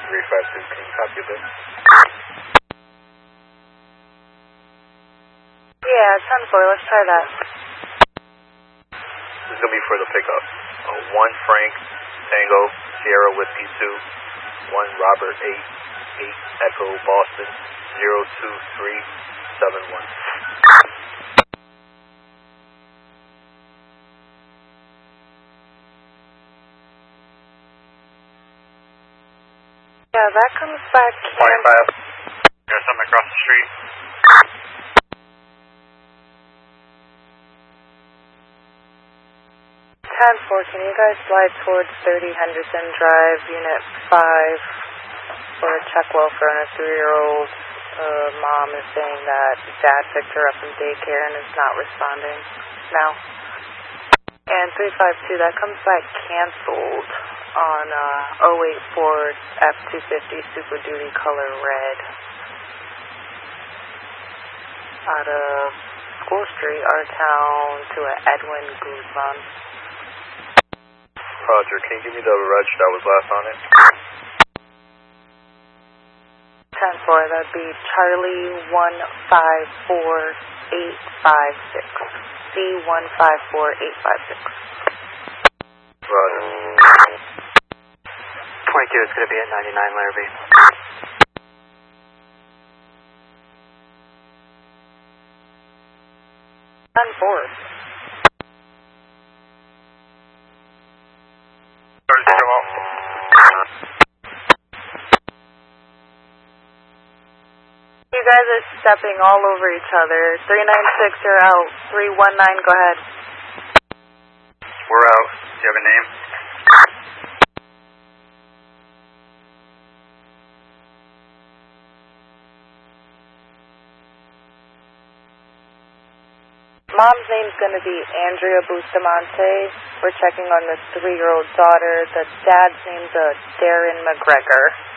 352, can you copy this? Yeah, 10-4, let's try that. This is going to be for the pickup. 1 Frank, Tango, Sierra Whiskey 2, 1 Robert 8, 8 Echo Boston, 02371. Yeah, that comes back. 25. There's something across the street. 10-4, can you guys slide towards 30 Henderson Drive, Unit 5, for a check welfare on a 3-year-old? Mom is saying that dad picked her up from daycare and is not responding now. And 352, that comes back canceled on 084 F250 Super Duty color red. Out of School Street, our town, to a Edwin Guzman. Roger, can you give me the reg that was last on it? 10-4, that'd be Charlie 154856. C154856. Roger. 22 is going to be at 99 Larrabee. 10-4. You guys are stepping all over each other. 396, you're out. 319, go ahead. We're out. Do you have a name? Mom's name's going to be Andrea Bustamante. We're checking on the 3-year-old daughter. The dad's name's Darren McGregor.